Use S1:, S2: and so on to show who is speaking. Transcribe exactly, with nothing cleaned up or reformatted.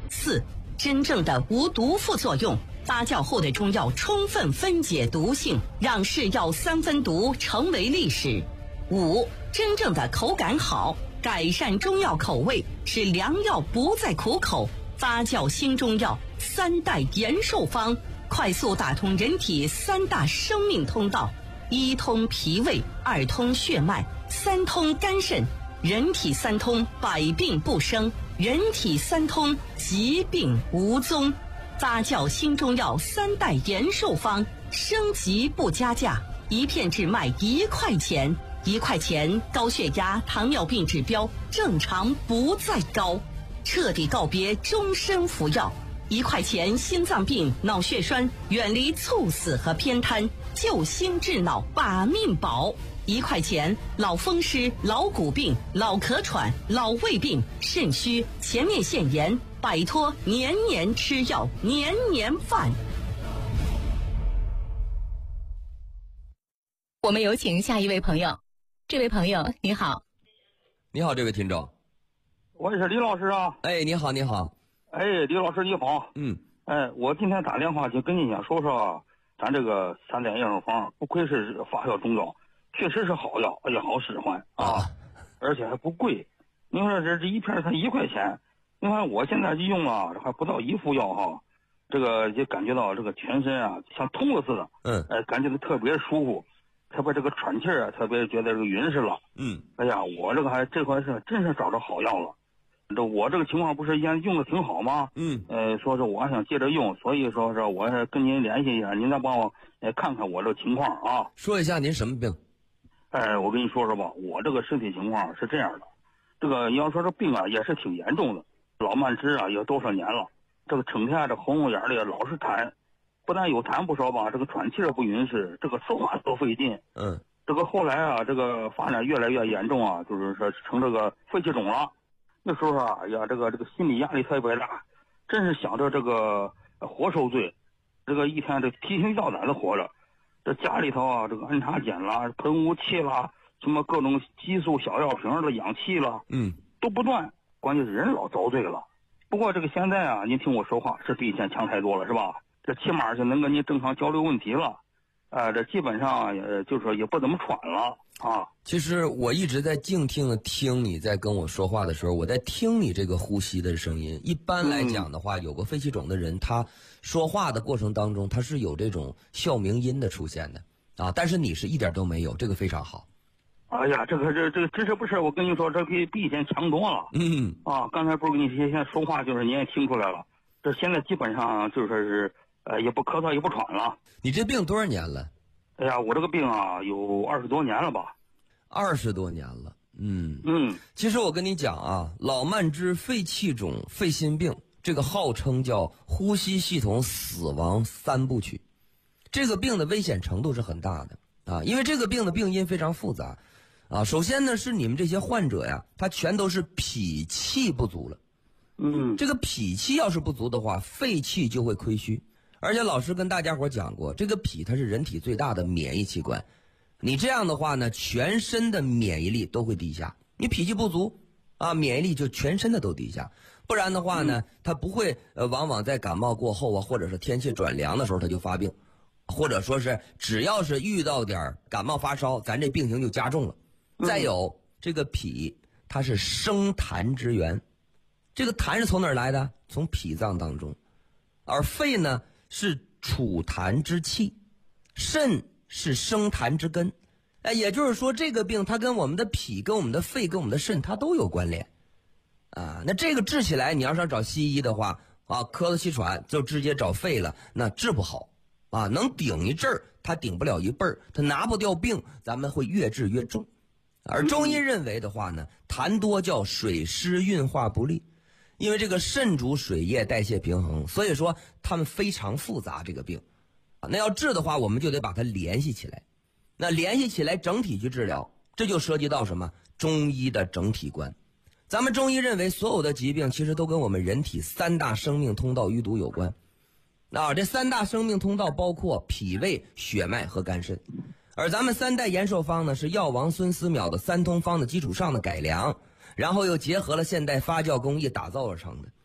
S1: 四、真正的无毒副作用，发酵后的中药充分分解毒性，让是药三分毒成为历史。五、真正的口感好，改善中药口味，使良药不再苦口。发酵新中药三代延寿方，快速打通人体三大生命通道：一通脾胃，二通血脉，三通肝肾。人体三通，百病不生；人体三通，疾病无踪。发酵新中药三代延寿方，升级不加价，一片只卖一块钱。一块钱，高血压、糖尿病指标正常不再高，彻底告别终身服药。一块钱，心脏病、脑血栓远离猝死和偏瘫，救心治脑把命保。一块钱，老风湿、老骨病、老咳喘、老胃病、肾虚、前列腺炎，摆脱年年吃药、年年饭。
S2: 我们有请下一位朋友。这位朋友你好。
S3: 你好，这位听众。
S4: 我也是李老师啊。
S3: 哎，你好，你好。
S4: 哎，李老师你好。
S3: 嗯。
S4: 哎，我今天打电话就跟你想说说，咱这个三代养生方不愧是发酵中药，确实是好药，而且好使唤啊，而且还不贵。你说这这一片才一块钱，你看我现在就用了还不到一副药哈，这个就感觉到这个全身啊像通了似的。
S3: 嗯。
S4: 哎，感觉到特别舒服。特别这个喘气儿啊，特别觉得这个匀实了。
S3: 嗯，
S4: 哎呀，我这个还这回是真是找着好药了。这我这个情况不是现用的挺好吗？
S3: 嗯，
S4: 呃，说是我还想接着用，所以说是我跟您联系一下，您再帮我呃看看我这个情况啊。
S3: 说一下您什么病？
S4: 哎，我跟你说说吧，我这个身体情况是这样的，这个你要说这病啊也是挺严重的，老慢支啊有多少年了，这个整天这喉咙眼里老是痰。不但有痰不少吧，这个喘气儿不匀实，这个说话都费劲。
S3: 嗯，
S4: 这个后来啊，这个发展越来越严重啊，就是说成这个肺气肿了。那时候啊，哎呀，这个这个心理压力特别大，真是想着这个活受罪，这个一天这提心吊胆的活着。这家里头啊，这个安插锏啦、喷雾器啦，什么各种激素小药瓶的氧气啦，
S3: 嗯，
S4: 都不断。关键是人老遭罪了。不过这个现在啊，您听我说话是比以前强太多了，是吧？这起码就能跟你正常交流问题了，呃，这基本上也就是说也不怎么喘了啊。
S3: 其实我一直在静听的听你在跟我说话的时候，我在听你这个呼吸的声音。一般来讲的话，嗯、有过肺气肿的人，他说话的过程当中，他是有这种哮鸣音的出现的啊，但是你是一点都没有，这个非常好。
S4: 哎呀，这个这这个知识不是，我跟你说，这比比以前强多了。
S3: 嗯
S4: 啊，刚才不是跟你现在说话，就是你也听出来了，这现在基本上就说是。呃，也不咳嗽，也不喘了。
S3: 你这病多少年了？
S4: 哎呀，我这个病啊，有二十多年了吧。
S3: 二十多年了，嗯
S4: 嗯。
S3: 其实我跟你讲啊，老慢支、肺气肿、肺心病，这个号称叫呼吸系统死亡三部曲。这个病的危险程度是很大的啊，因为这个病的病因非常复杂啊。首先呢，是你们这些患者呀，他全都是脾气不足了。
S4: 嗯。
S3: 这个脾气要是不足的话，肺气就会亏虚。而且老师跟大家伙讲过，这个脾它是人体最大的免疫器官，你这样的话呢，全身的免疫力都会低下。你脾气不足啊，免疫力就全身的都低下。不然的话呢，它不会呃，往往在感冒过后啊，或者是天气转凉的时候它就发病，或者说是只要是遇到点感冒发烧，咱这病情就加重了。再有这个脾，它是生痰之源，这个痰是从哪儿来的？从脾脏当中。而肺呢？是储痰之器，肾是生痰之根，哎，也就是说，这个病它跟我们的脾、跟我们的肺、跟我们的肾，它都有关联，啊，那这个治起来，你要是要找西医的话，啊，咳嗽气喘就直接找肺了，那治不好，啊，能顶一阵儿，它顶不了一辈儿，它拿不掉病，咱们会越治越重。而中医认为的话呢，痰多叫水湿运化不利。因为这个肾主水液代谢平衡，所以说他们非常复杂这个病，那要治的话，我们就得把它联系起来，那联系起来整体去治疗，这就涉及到什么？中医的整体观。咱们中医认为，所有的疾病其实都跟我们人体三大生命通道淤堵有关。那这三大生命通道包括脾胃、血脉和肝肾，而咱们三代延寿方呢，是药王孙思邈的三通方的基础上的改良。然后又结合了现代发酵工艺打造而成的。